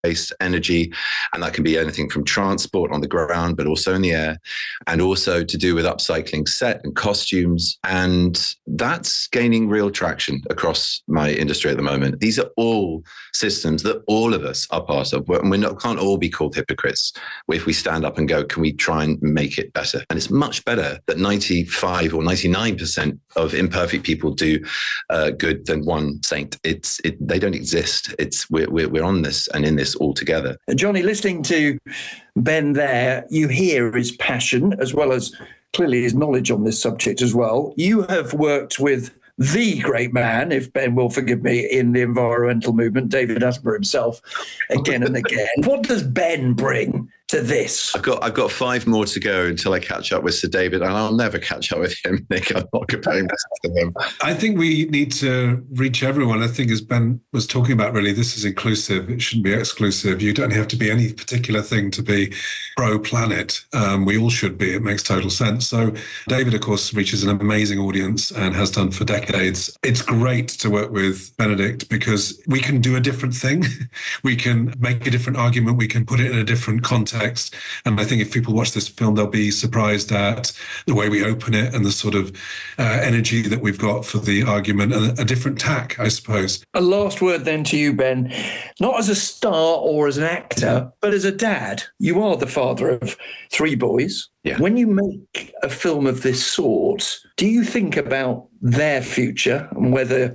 waste, energy, and that can be anything from transport on the ground, but also in the air, and also to do with upcycling set and costumes. And that's gaining real traction across my industry at the moment. These are all systems that all of us are part of, and can't all be called hypocrites if we stand up and go, can we try and make it better? And it's much better that 95 or 99% of imperfect people do good than one saint. They don't exist. We're on this and in this all together. Johnny, listening to Ben there, you hear his passion as well as clearly his knowledge on this subject as well. You have worked with the great man, if Ben will forgive me, in the environmental movement, David Attenborough himself, again and again. What does Ben bring to this? I've got 5 more to go until I catch up with Sir David, and I'll never catch up with him, Nick. I'm not comparing myself to him. I think we need to reach everyone. I think, as Ben was talking about, really, this is inclusive. It shouldn't be exclusive. You don't have to be any particular thing to be pro-planet. We all should be. It makes total sense. So David, of course, reaches an amazing audience and has done for decades. It's great to work with Benedict because we can do a different thing. We can make a different argument. We can put it in a different context. And I think if people watch this film, they'll be surprised at the way we open it and the sort of energy that we've got for the argument, and a different tack, I suppose. A last word then to you, Ben. Not as a star or as an actor, but as a dad. You are the father of 3 boys. Yeah. When you make a film of this sort, do you think about their future and whether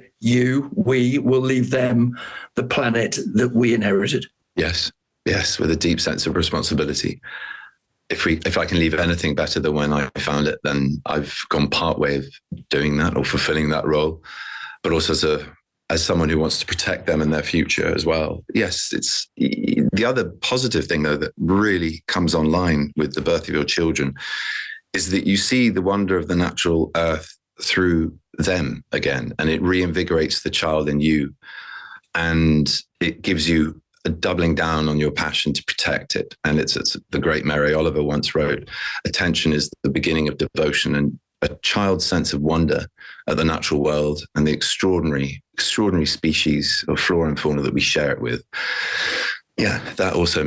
we will leave them the planet that we inherited? Yes, with a deep sense of responsibility. If I can leave anything better than when I found it, then I've gone part way of doing that or fulfilling that role. But also as someone who wants to protect them and their future as well. Yes, it's the other positive thing, though, that really comes online with the birth of your children is that you see the wonder of the natural earth through them again, and it reinvigorates the child in you, and it gives you a doubling down on your passion to protect it. And it's the great Mary Oliver once wrote, attention is the beginning of devotion, and a child's sense of wonder at the natural world and the extraordinary species of flora and fauna that we share it with. Yeah, that also